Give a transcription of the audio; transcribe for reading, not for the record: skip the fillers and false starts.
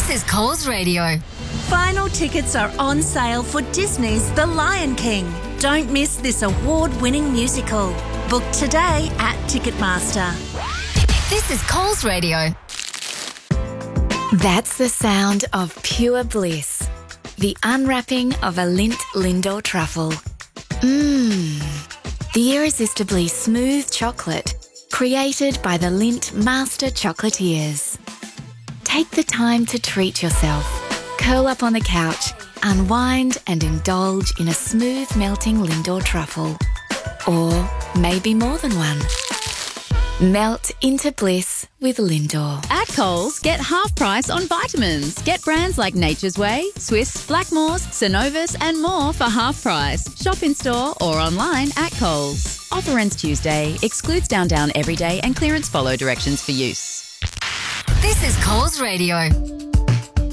This is Coles Radio. Final tickets are on sale for Disney's The Lion King. Don't miss this award-winning musical. Book today at Ticketmaster. This is Coles Radio. That's the sound of pure bliss. The unwrapping of a Lindt Lindor truffle. The irresistibly smooth chocolate created by the Lindt Master Chocolatiers. Take the time to treat yourself. Curl up on the couch, unwind and indulge in a smooth melting Lindor truffle. Or maybe more than one. Melt into bliss with Lindor. At Coles, get half price on vitamins. Get brands like Nature's Way, Swiss, Blackmores, Synovus and more for half price. Shop in store or online at Coles. Offer ends Tuesday. Excludes Down every day and clearance follow directions for use. This is Coles Radio.